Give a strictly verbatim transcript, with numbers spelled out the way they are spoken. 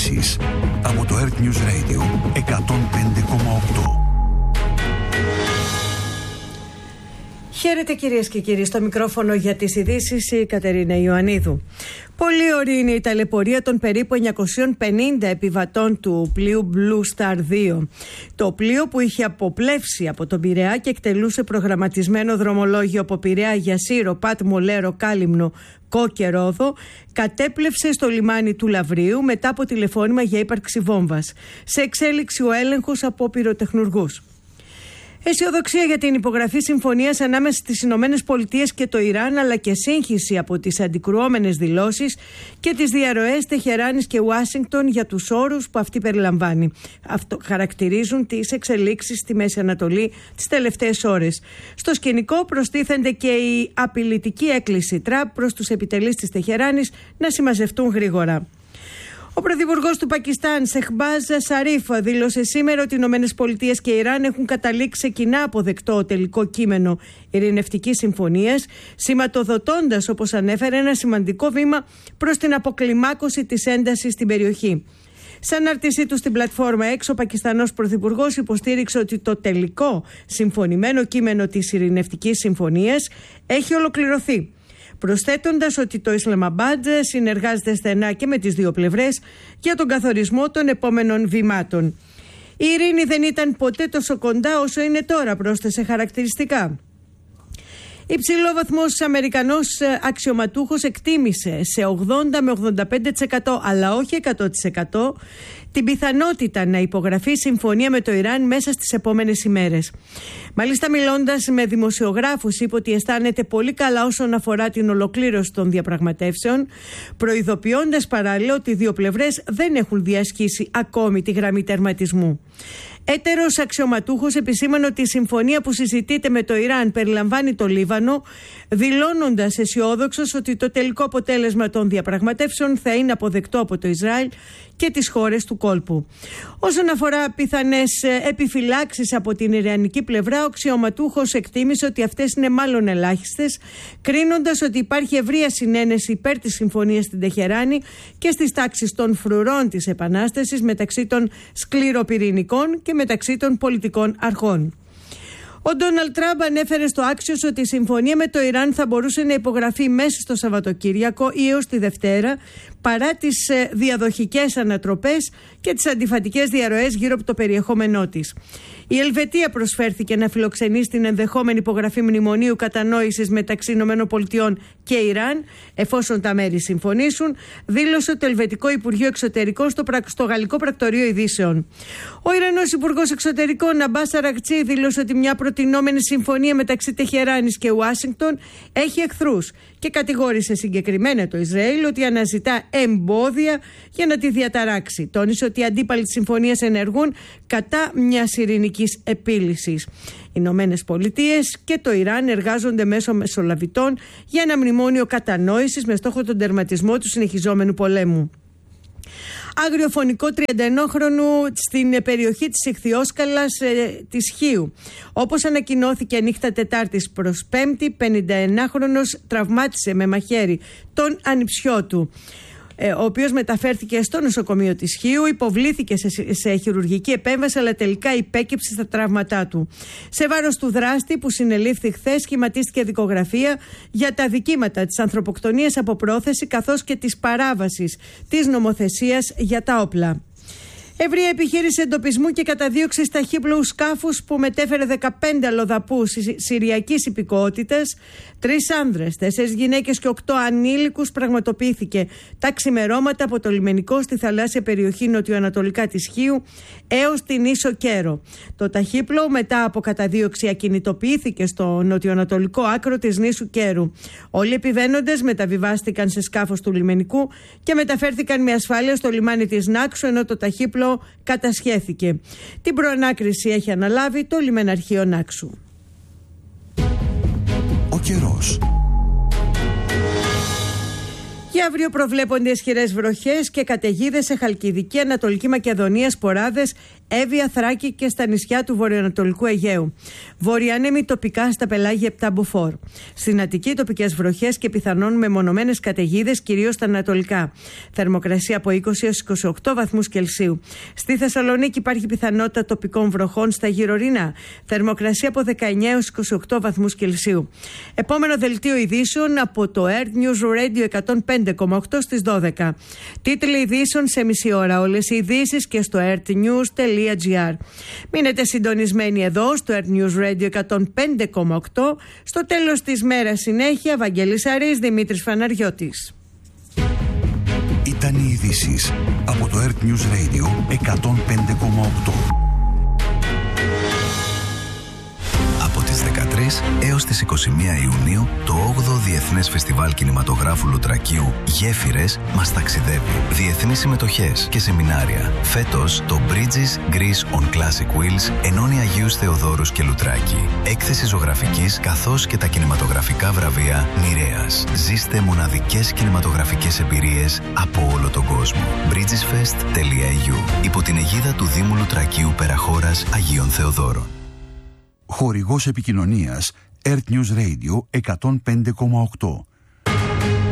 ειδήσεις από το Earth News Radio εκατόν πέντε κόμμα οκτώ. Χαίρετε κυρίες και κύριοι, στο μικρόφωνο για τις ειδήσεις η Κατερίνα Ιωαννίδου. Πολύ ωραία είναι η ταλαιπωρία των περίπου εννιακόσιων πενήντα επιβατών του πλοίου Blue Star δύο. Το πλοίο, που είχε αποπλεύσει από τον Πειραιά και εκτελούσε προγραμματισμένο δρομολόγιο από Πειραιά για Σύρο, Πάτμο, Λέρο, Κάλυμνο, Κό και Ρόδο, κατέπλευσε στο λιμάνι του Λαυρίου μετά από τηλεφώνημα για ύπαρξη βόμβας. Σε εξέλιξη ο έλεγχος από πυροτεχνουργούς. Αισιοδοξία για την υπογραφή συμφωνίας ανάμεσα στις Ηνωμένες Πολιτείες και το Ιράν, αλλά και σύγχυση από τις αντικρουόμενες δηλώσεις και τις διαρροές Τεχεράνης και Ουάσιγκτον για τους όρους που αυτή περιλαμβάνει. Αυτό χαρακτηρίζουν τις εξελίξεις στη Μέση Ανατολή τις τελευταίες ώρες. Στο σκηνικό προστίθενται και η απειλητική έκκληση Τραμπ προς τους επιτελείς της Τεχεράνης να συμμαζευτούν γρήγορα. Ο πρωθυπουργός του Πακιστάν, Σεχμπάζ Σαρίφ, δήλωσε σήμερα ότι οι Ηνωμένες Πολιτείες και Ιράν έχουν καταλήξει σε κοινά αποδεκτό τελικό κείμενο ειρηνευτικής συμφωνίας, σηματοδοτώντας, όπως ανέφερε, ένα σημαντικό βήμα προς την αποκλιμάκωση της έντασης στην περιοχή. Σε ανάρτησή του στην πλατφόρμα X, ο Πακιστανός πρωθυπουργός υποστήριξε ότι το τελικό συμφωνημένο κείμενο της ειρηνευτικής συμφωνίας έχει ολοκληρωθεί, προσθέτοντας ότι το Ισλαμαμπάντ συνεργάζεται στενά και με τις δύο πλευρές για τον καθορισμό των επόμενων βημάτων. Η ειρήνη δεν ήταν ποτέ τόσο κοντά όσο είναι τώρα, πρόσθεσε χαρακτηριστικά. Υψηλόβαθμος Αμερικανός αξιωματούχος εκτίμησε σε ογδόντα με ογδόντα πέντε τοις εκατό, αλλά όχι εκατό τοις εκατό, την πιθανότητα να υπογραφεί συμφωνία με το Ιράν μέσα στις επόμενες ημέρες. Μάλιστα, μιλώντας με δημοσιογράφους, είπε ότι αισθάνεται πολύ καλά όσον αφορά την ολοκλήρωση των διαπραγματεύσεων, προειδοποιώντας παράλληλα ότι οι δύο πλευρές δεν έχουν διασχίσει ακόμη τη γραμμή τερματισμού. Έτερος αξιωματούχος επισήμανε ότι η συμφωνία που συζητείται με το Ιράν περιλαμβάνει το Λίβανο, δηλώνοντας αισιόδοξος ότι το τελικό αποτέλεσμα των διαπραγματεύσεων θα είναι αποδεκτό από το Ισραήλ και τις χώρες του κόλπου. Όσον αφορά πιθανές επιφυλάξεις από την ιρανική πλευρά, ο αξιωματούχος εκτίμησε ότι αυτές είναι μάλλον ελάχιστες, κρίνοντας ότι υπάρχει ευρεία συνένεση υπέρ της συμφωνίας στην Τεχεράνη και στις τάξεις των φρουρών της Επανάστασης μεταξύ των σκληροπυρηνικών και μεταξύ των πολιτικών αρχών. Ο Ντόναλντ Τραμπ ανέφερε στο Axios ότι η συμφωνία με το Ιράν θα μπορούσε να υπογραφεί μέσα στο Σαββατοκύριακο ή έως τη Δευτέρα, παρά τις διαδοχικές ανατροπές και τις αντιφατικές διαρροές γύρω από το περιεχόμενό της. Η Ελβετία προσφέρθηκε να φιλοξενήσει την ενδεχόμενη υπογραφή μνημονίου κατανόησης μεταξύ ΗΠΑ και Ιράν, εφόσον τα μέρη συμφωνήσουν, δήλωσε το Ελβετικό Υπουργείο Εξωτερικών στο, πρα... στο Γαλλικό Πρακτορείο Ειδήσεων. Ο Ιρανός Υπουργός Εξωτερικών Αμπάς Αρακτσί δήλωσε ότι μια προτινόμενη συμφωνία μεταξύ Τεχεράνης και Ουάσιγκτον έχει εχθρούς και κατηγόρησε συγκεκριμένα το Ισραήλ ότι αναζητά εμπόδια για να τη διαταράξει. Τόνισε ότι οι αντίπαλοι της συμφωνίας ενεργούν κατά μιας ειρηνικής επίλυσης. Οι Ηνωμένες Πολιτείες και το Ιράν εργάζονται μέσω μεσολαβητών για ένα μνημόνιο κατανόησης με στόχο τον τερματισμό του συνεχιζόμενου πολέμου. Άγριο φωνικό τριανταεννόχρονου στην περιοχή της Ιχθυόσκαλας ε, της Χίου. Όπως ανακοινώθηκε νύχτα Τετάρτης προς Πέμπτη, πενηνταεννάχρονος τραυμάτισε με μαχαίρι τον ανιψιό του, ο οποίος μεταφέρθηκε στο νοσοκομείο της Χίου, υποβλήθηκε σε, σε χειρουργική επέμβαση, αλλά τελικά υπέκυψε στα τραύματά του. Σε βάρος του δράστη, που συνελήφθη χθες, σχηματίστηκε δικογραφία για τα δικήματα της ανθρωποκτονίας από πρόθεση, καθώς και της παράβασης της νομοθεσίας για τα όπλα. Ευρεία επιχείρηση εντοπισμού και καταδίωξη ταχύπλοους σκάφους που μετέφερε δεκαπέντε αλλοδαπούς συριακής υπηκότητας, τρεις άνδρες, τέσσερις γυναίκες και οκτώ ανήλικους πραγματοποιήθηκε τα ξημερώματα από το λιμενικό στη θαλάσσια περιοχή νοτιοανατολικά της Χίου έως την ίσο Κέρο. Το ταχύπλοο μετά από καταδίωξη ακινητοποιήθηκε στο νοτιοανατολικό άκρο της νήσου Κέρου. Όλοι οι επιβαίνοντες μεταβιβάστηκαν σε σκάφος του λιμενικού και μεταφέρθηκαν με ασφάλεια στο λιμάνι της Νάξου, ενώ το ταχύπλοο κατασχέθηκε. Την προανάκριση έχει αναλάβει το λιμεναρχείο Νάξου. Ο καιρός. Για αύριο προβλέπονται ισχυρές βροχές και καταιγίδες σε Χαλκιδική, Ανατολική Μακεδονία, Σποράδες, Εύβοια, Θράκη και στα νησιά του βορειοανατολικού Αιγαίου. Βορειάνεμοι τοπικά στα πελάγια επτά μποφόρ. Στην Αττική τοπικές βροχές και πιθανόν μεμονωμένες καταιγίδες, κυρίως στα ανατολικά. Θερμοκρασία από είκοσι έως είκοσι οκτώ βαθμούς Κελσίου. Στη Θεσσαλονίκη υπάρχει πιθανότητα τοπικών βροχών στα γυρωρινά. Θερμοκρασία από δεκαεννιά έως είκοσι οκτώ βαθμούς Κελσίου. Επόμενο δελτίο ειδήσεων από το Earth News Radio εκατόν πέντε κόμμα οκτώ στις δώδεκα. Τίτλοι ειδήσεων σε μισή ώρα. Όλες οι ειδήσεις και στο earthnews τελεία gr. Μείνετε συντονισμένοι εδώ στο Earth News Radio εκατόν πέντε κόμμα οκτώ. Στο τέλος της μέρας συνέχεια, Βαγγέλης Αρής, Δημήτρης Φαναριώτης. Ήταν οι ειδήσεις από το Earth News Radio εκατόν πέντε κόμμα οκτώ. Από τις δεκατρείς έως τις είκοσι μία Ιουνίου, το όγδοο Διεθνές Φεστιβάλ Κινηματογράφου Λουτρακίου Γέφυρες μας ταξιδεύει. Διεθνείς συμμετοχές και σεμινάρια. Φέτος, το Bridges Greece on Classic Wheels ενώνει Αγίους Θεοδόρους και Λουτράκη. Έκθεση ζωγραφικής καθώς και τα κινηματογραφικά βραβεία Νηρέας. Ζήστε μοναδικές κινηματογραφικές εμπειρίες από όλο τον κόσμο. bridgesfest τελεία e u. Υπό την αιγίδα του Δήμου Λουτρακίου Περαχώρας Αγίων Θεοδόρων. Χορηγός επικοινωνίας Earth News Radio εκατόν πέντε κόμμα οκτώ.